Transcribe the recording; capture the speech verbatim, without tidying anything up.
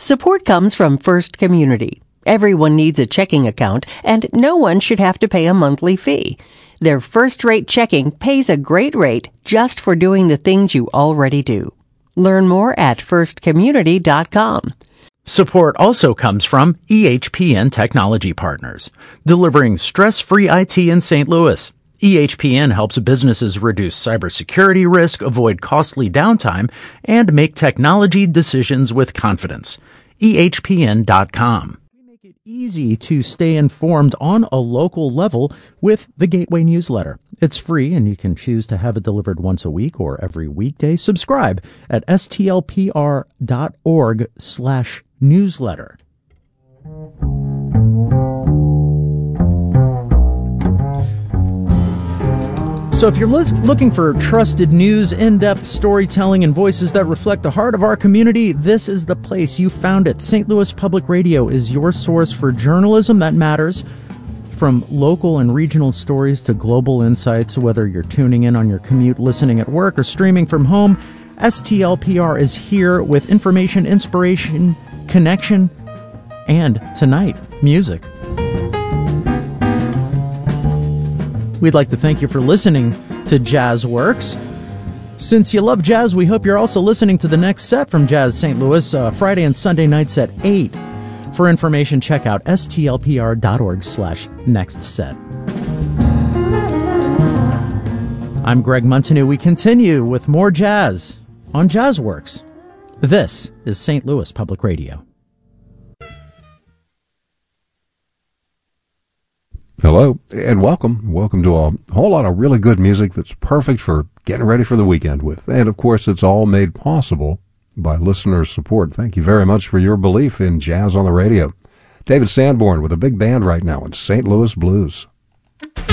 Support comes from First Community. Everyone needs a checking account, and no one should have to pay a monthly fee. Their first-rate checking pays a great rate just for doing the things you already do. Learn more at first community dot com. Support also comes from E H P N Technology Partners, delivering stress-free I T in Saint Louis. E H P N helps businesses reduce cybersecurity risk, avoid costly downtime, and make technology decisions with confidence. E H P N dot com. We make it easy to stay informed on a local level with the Gateway newsletter. It's free, and you can choose to have it delivered once a week or every weekday. Subscribe at S T L P R dot org slash newsletter. So if you're looking for trusted news, in-depth storytelling, and voices that reflect the heart of our community, this is the place. You found it. Saint Louis Public Radio is your source for journalism that matters. From local and regional stories to global insights, whether you're tuning in on your commute, listening at work, or streaming from home, S T L P R is here with information, inspiration, connection, and tonight, music. We'd like to thank you for listening to Jazz Works. Since you love jazz, we hope you're also listening to the next set from Jazz Saint Louis, uh, Friday and Sunday nights at eight. For information, check out S T L P R dot org slash next set. I'm Greg Montanew. We continue with more jazz on Jazz Works. This is Saint Louis Public Radio. Hello, and welcome. Welcome to a whole lot of really good music that's perfect for getting ready for the weekend with. And, of course, it's all made possible by listener support. Thank you very much for your belief in jazz on the radio. David Sanborn with a big band right now in Saint Louis Blues.